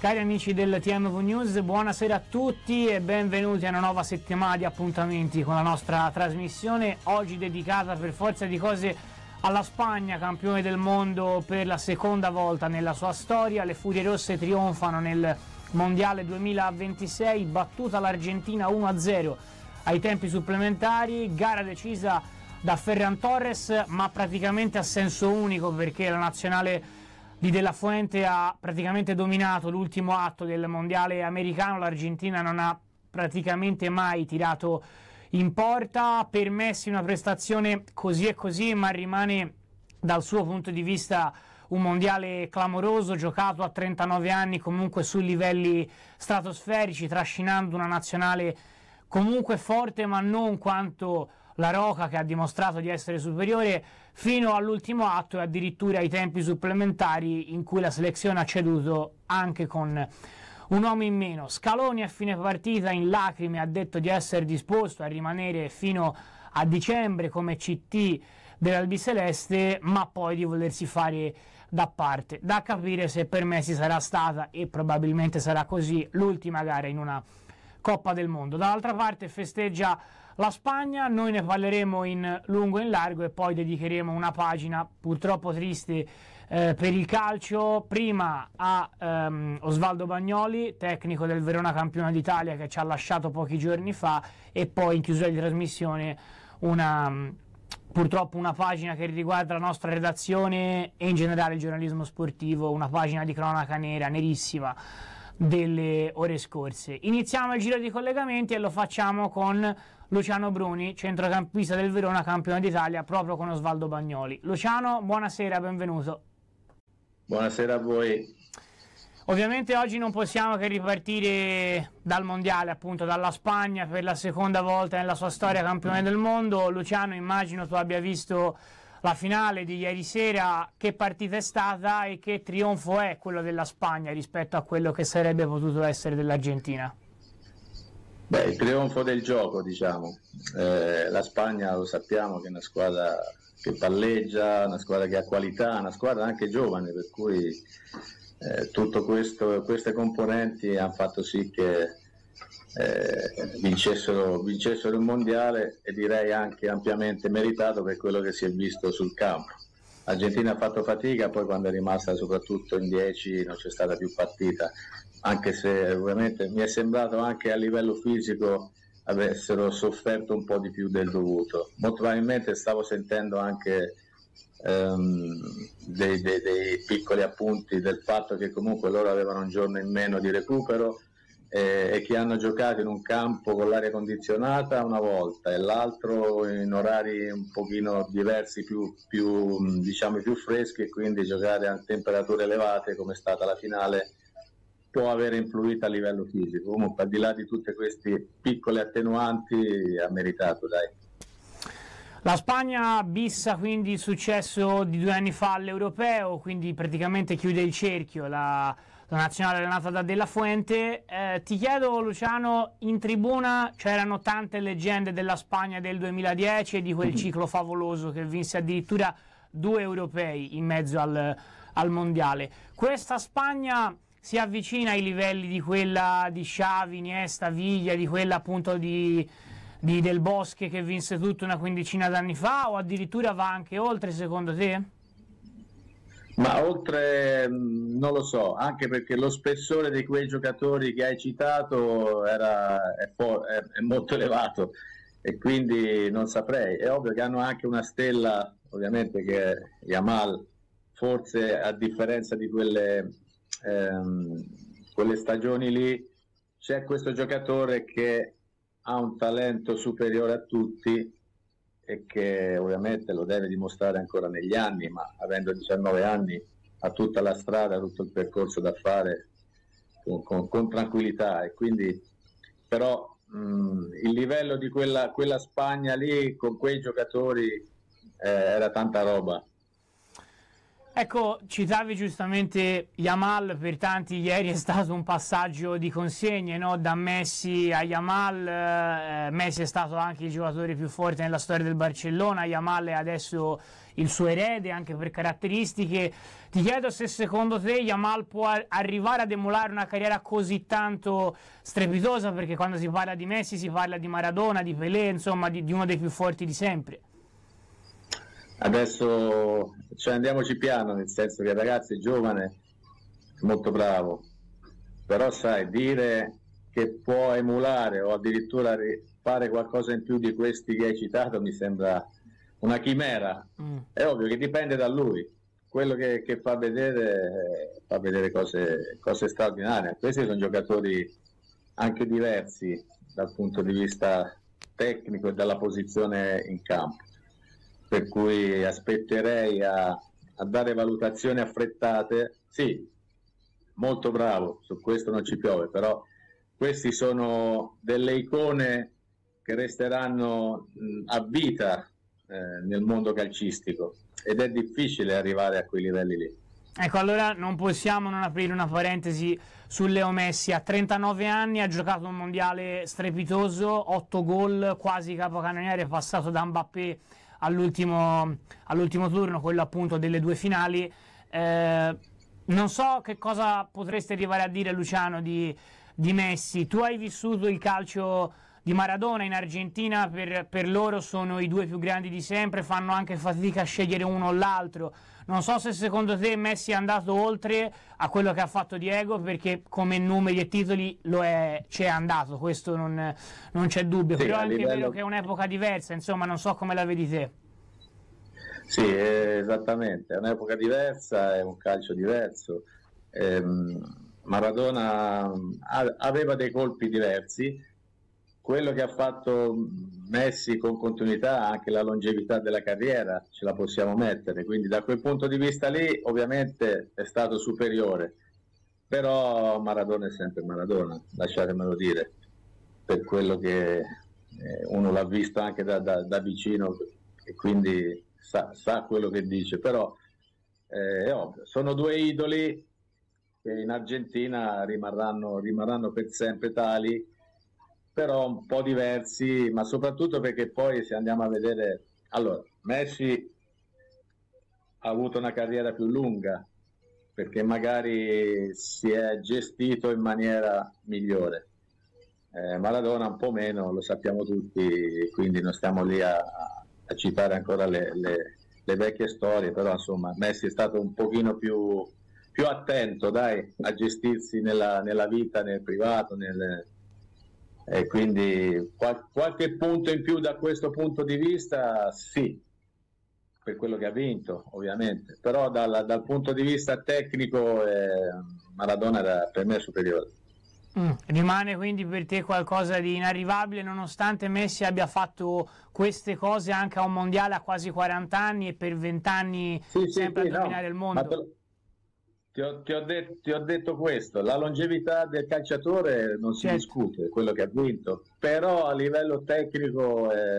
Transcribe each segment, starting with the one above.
Cari amici del TMV News, buonasera a tutti e benvenuti a una nuova settimana di appuntamenti con la nostra trasmissione, oggi dedicata per forza di cose alla Spagna, campione del mondo per la seconda volta nella sua storia. Le Furie Rosse trionfano nel Mondiale 2026, battuta l'Argentina 1-0 ai tempi supplementari, gara decisa da Ferran Torres ma praticamente a senso unico, perché la nazionale di De La Fuente ha praticamente dominato l'ultimo atto del mondiale americano. L'Argentina non ha praticamente mai tirato in porta. Per Messi una prestazione così e così, ma rimane dal suo punto di vista un mondiale clamoroso, giocato a 39 anni comunque su livelli stratosferici, trascinando una nazionale comunque forte ma non quanto la Roca, che ha dimostrato di essere superiore fino all'ultimo atto e addirittura ai tempi supplementari, in cui la selezione ha ceduto anche con un uomo in meno. Scaloni a fine partita in lacrime ha detto di essere disposto a rimanere fino a dicembre come CT dell'Albiceleste, ma poi di volersi fare da parte. Da capire se per Messi sarà stata, e probabilmente sarà così, l'ultima gara in una Coppa del Mondo. Dall'altra parte festeggia la Spagna, noi ne parleremo in lungo e in largo e poi dedicheremo una pagina purtroppo triste per il calcio, prima a Osvaldo Bagnoli, tecnico del Verona campione d'Italia, che ci ha lasciato pochi giorni fa, e poi in chiusura di trasmissione purtroppo una pagina che riguarda la nostra redazione e in generale il giornalismo sportivo, una pagina di cronaca nera, nerissima, delle ore scorse. Iniziamo il giro di collegamenti e lo facciamo con Luciano Bruni, centrocampista del Verona, campione d'Italia, proprio con Osvaldo Bagnoli. Luciano, buonasera, benvenuto. Buonasera a voi. Ovviamente oggi non possiamo che ripartire dal mondiale, appunto dalla Spagna, per la seconda volta nella sua storia campione del mondo. Luciano, immagino tu abbia visto la finale di ieri sera. Che partita è stata e che trionfo è quello della Spagna rispetto a quello che sarebbe potuto essere dell'Argentina? Beh, il trionfo del gioco, diciamo. La Spagna lo sappiamo che è una squadra che palleggia, una squadra che ha qualità, una squadra anche giovane, per cui tutto queste componenti hanno fatto sì che vincessero il mondiale, e direi anche ampiamente meritato per quello che si è visto sul campo. L'Argentina ha fatto fatica, poi quando è rimasta soprattutto in 10 non c'è stata più partita, anche se ovviamente mi è sembrato anche a livello fisico avessero sofferto un po' di più del dovuto. Molto probabilmente stavo sentendo anche dei piccoli appunti del fatto che comunque loro avevano un giorno in meno di recupero e che hanno giocato in un campo con l'aria condizionata una volta e l'altro in orari un pochino diversi, diciamo più freschi, e quindi giocare a temperature elevate come è stata la finale può aver influito a livello fisico. Comunque, al di là di tutte queste piccole attenuanti, ha meritato, dai. La Spagna bissa quindi il successo di 2 anni fa all'Europeo, quindi praticamente chiude il cerchio la nazionale allenata da De La Fuente. Ti chiedo, Luciano, in tribuna c'erano tante leggende della Spagna del 2010 e di quel ciclo favoloso che vinse addirittura 2 europei in mezzo al mondiale. Questa Spagna si avvicina ai livelli di quella di Xavi, Iniesta, Viglia, di quella appunto di Del Bosque, che vinse tutto una quindicina d'anni fa, o addirittura va anche oltre, secondo te? Ma oltre non lo so, anche perché lo spessore di quei giocatori che hai citato è molto elevato, e quindi non saprei. È ovvio che hanno anche una stella, ovviamente, che è Yamal. Forse a differenza di quelle stagioni lì, c'è questo giocatore che ha un talento superiore a tutti e che ovviamente lo deve dimostrare ancora negli anni, ma avendo 19 anni ha tutta la strada, tutto il percorso da fare con tranquillità, e quindi però il livello di quella Spagna lì con quei giocatori era tanta roba. Ecco, citavi giustamente Yamal, per tanti ieri è stato un passaggio di consegne, no? Da Messi a Yamal. Messi è stato anche il giocatore più forte nella storia del Barcellona, Yamal è adesso il suo erede anche per caratteristiche. Ti chiedo se secondo te Yamal può arrivare ad emulare una carriera così tanto strepitosa, perché quando si parla di Messi si parla di Maradona, di Pelé, insomma di uno dei più forti di sempre. Adesso andiamoci piano, nel senso che il ragazzo è giovane, molto bravo, però sai, dire che può emulare o addirittura fare qualcosa in più di questi che hai citato mi sembra una chimera. È ovvio che dipende da lui, quello che fa vedere cose straordinarie. Questi sono giocatori anche diversi dal punto di vista tecnico e dalla posizione in campo, per cui aspetterei a dare valutazioni affrettate. Sì, molto bravo, su questo non ci piove, però questi sono delle icone che resteranno a vita nel mondo calcistico ed è difficile arrivare a quei livelli lì. Ecco, allora non possiamo non aprire una parentesi su Leo Messi. A 39 anni ha giocato un mondiale strepitoso, 8 gol, quasi capocannoniere, passato da Mbappé all'ultimo turno, quello appunto delle due finali. Non so che cosa potresti arrivare a dire, Luciano, di Messi. Tu hai vissuto il calcio di Maradona in Argentina, per loro sono i due più grandi di sempre, fanno anche fatica a scegliere uno o l'altro. Non so se secondo te Messi è andato oltre a quello che ha fatto Diego, perché come numeri e titoli c'è andato, questo non c'è dubbio, sì, però è anche vero che è un'epoca diversa, insomma non so come la vedi te. Sì, esattamente, è un'epoca diversa, è un calcio diverso. Maradona aveva dei colpi diversi. Quello che ha fatto Messi con continuità, anche la longevità della carriera, ce la possiamo mettere, quindi da quel punto di vista lì ovviamente è stato superiore, però Maradona è sempre Maradona, lasciatemelo dire, per quello che uno l'ha visto anche da vicino e quindi sa quello che dice, però è ovvio, sono due idoli che in Argentina rimarranno per sempre tali, però un po' diversi, ma soprattutto perché poi se andiamo a vedere, allora Messi ha avuto una carriera più lunga perché magari si è gestito in maniera migliore, Maradona un po' meno, lo sappiamo tutti, quindi non stiamo lì a citare ancora le vecchie storie, però insomma Messi è stato un pochino più attento, dai, a gestirsi nella vita, nel privato, e quindi qualche punto in più da questo punto di vista, sì, per quello che ha vinto ovviamente, però dal punto di vista tecnico Maradona era per me superiore. Rimane quindi per te qualcosa di inarrivabile, nonostante Messi abbia fatto queste cose anche a un mondiale a quasi 40 anni e per 20 anni sempre a dominare il mondo. Ti ho detto questo, la longevità del calciatore non si discute, quello che ha vinto, però a livello tecnico è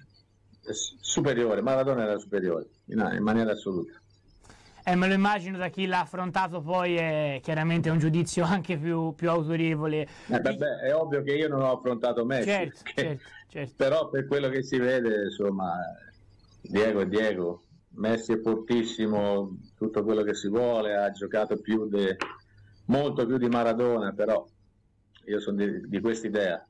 superiore, Maradona era superiore, in maniera assoluta. Me lo immagino, da chi l'ha affrontato poi è chiaramente un giudizio anche più autorevole. È ovvio che io non ho affrontato Messi, certo. Però per quello che si vede, insomma, Diego è Diego. Messi è fortissimo, tutto quello che si vuole, ha giocato molto più di Maradona, però io sono di questa idea.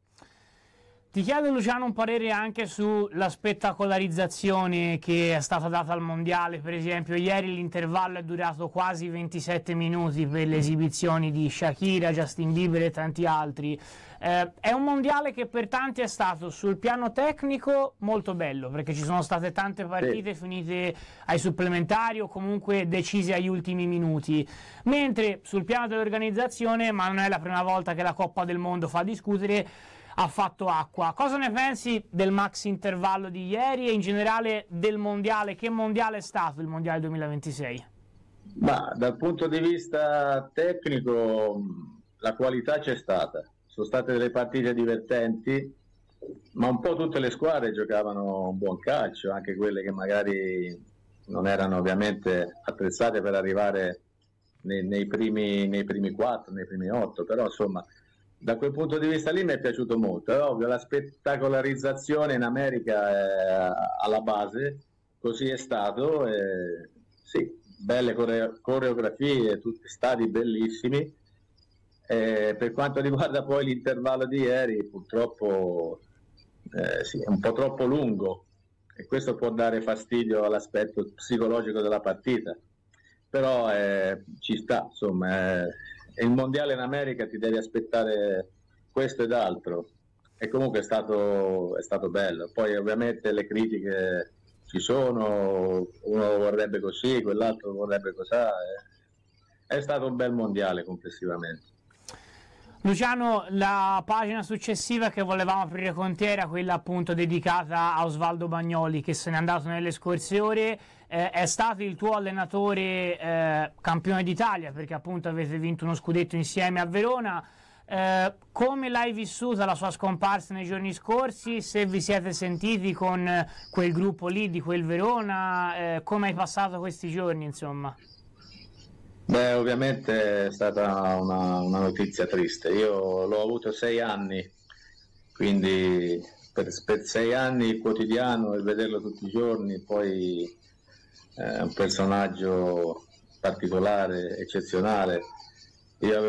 Ti chiedo, Luciano, un parere anche sulla spettacolarizzazione che è stata data al mondiale. Per esempio ieri l'intervallo è durato quasi 27 minuti per le esibizioni di Shakira, Justin Bieber e tanti altri. È un mondiale che per tanti è stato sul piano tecnico molto bello, perché ci sono state tante partite finite ai supplementari o comunque decise agli ultimi minuti, mentre sul piano dell'organizzazione, ma non è la prima volta che la Coppa del Mondo fa discutere, ha fatto acqua. Cosa ne pensi del max intervallo di ieri e in generale del mondiale? Che mondiale è stato il mondiale 2026? Ma dal punto di vista tecnico la qualità c'è stata, sono state delle partite divertenti, ma un po' tutte le squadre giocavano un buon calcio, anche quelle che magari non erano ovviamente attrezzate per arrivare nei primi 4, nei primi 8, però insomma da quel punto di vista lì mi è piaciuto molto. È ovvio, la spettacolarizzazione in America è alla base, così è stato, sì, belle coreografie, tutti stadi bellissimi. Per quanto riguarda poi l'intervallo di ieri, purtroppo sì, è un po' troppo lungo e questo può dare fastidio all'aspetto psicologico della partita, però ci sta, insomma, il mondiale in America ti devi aspettare questo ed altro, e comunque è stato bello. Poi ovviamente le critiche ci sono, uno vorrebbe così, quell'altro vorrebbe così, è stato un bel mondiale complessivamente. Luciano, la pagina successiva che volevamo aprire con te era quella appunto dedicata a Osvaldo Bagnoli, che se n'è andato nelle scorse ore. È stato il tuo allenatore campione d'Italia, perché appunto avete vinto uno scudetto insieme a Verona. Come l'hai vissuta la sua scomparsa nei giorni scorsi? Se vi siete sentiti con quel gruppo lì di quel Verona, come hai passato questi giorni, insomma? Beh, ovviamente è stata una notizia triste. Io l'ho avuto 6 anni, quindi per 6 anni il quotidiano e vederlo tutti i giorni, poi è un personaggio particolare, eccezionale. Io avevo